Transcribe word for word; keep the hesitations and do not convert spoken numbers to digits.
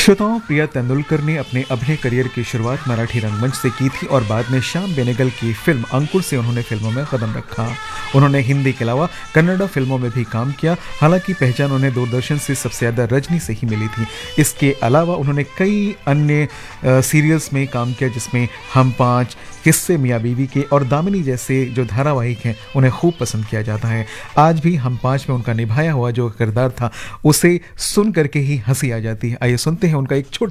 श्रोताओं, प्रिया तेंदुलकर ने अपने अभिनय करियर की शुरुआत मराठी रंगमंच से की थी और बाद में श्याम बेनेगल की फिल्म अंकुर से उन्होंने फिल्मों में कदम रखा। उन्होंने हिंदी के अलावा कन्नड़ फिल्मों में भी काम किया। हालांकि पहचान उन्हें दूरदर्शन से सबसे ज़्यादा रजनी से ही मिली थी। इसके अलावा उन्होंने कई अन्य सीरियल्स में काम किया, जिसमें हम पाँच, किस्से मियाँ बीवी के और दामिनी जैसे जो धारावाहिक हैं उन्हें खूब पसंद किया जाता है। आज भी हम पाँच में उनका निभाया हुआ जो किरदार था उसे सुन करके ही हंसी आ जाती है। आइए सुनते हैं उनका एक छोटा